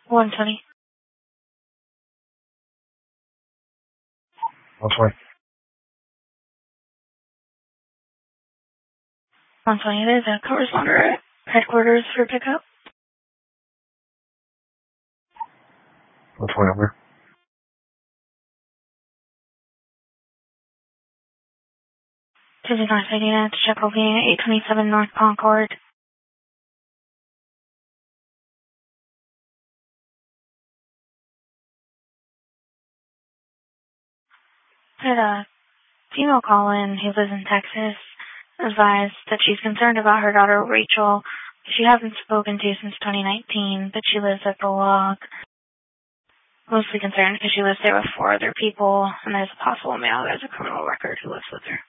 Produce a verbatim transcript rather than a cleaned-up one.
one twenty. one twenty. one twenty, there's a corresponder at headquarters for pickup. one twenty over. Tuesday North Idea to check booking at eight twenty-seven North Concord. Had a female call in who lives in Texas, advised that she's concerned about her daughter Rachel. She hasn't spoken to since twenty nineteen, but she lives at the log. Mostly concerned because she lives there with four other people, and there's a possible male that has a criminal record who lives with her.